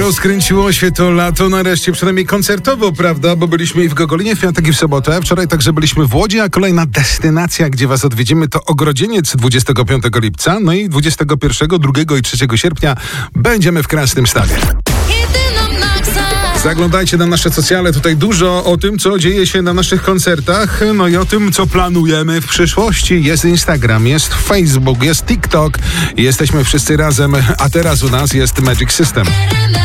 Rozkręciło się to lato nareszcie, przynajmniej koncertowo, prawda? Bo byliśmy i w Gogolinie w piątek i w sobotę. Wczoraj także byliśmy w Łodzi, a kolejna destynacja, gdzie was odwiedzimy, to Ogrodzieniec 25 lipca. No i 21, 2 i 3 sierpnia będziemy w Krasnymstawie. Zaglądajcie na nasze socjale, tutaj dużo o tym, co dzieje się na naszych koncertach, no i o tym, co planujemy w przyszłości. Jest Instagram, jest Facebook, jest TikTok, jesteśmy wszyscy razem, a teraz u nas jest Magic System.